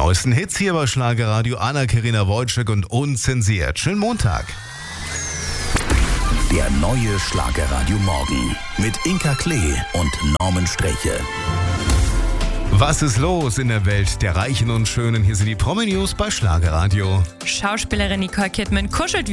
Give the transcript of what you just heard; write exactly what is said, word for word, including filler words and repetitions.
neuesten Hits hier bei Schlagerradio. Anna-Karina Wojcik und Unzensiert. Schönen Montag. Der neue Schlagerradio Morgen mit Inka Klee und Norman Sträche. Was ist los in der Welt der Reichen und Schönen? Hier sind die Promi-News bei Schlagerradio. Schauspielerin Nicole Kidman kuschelt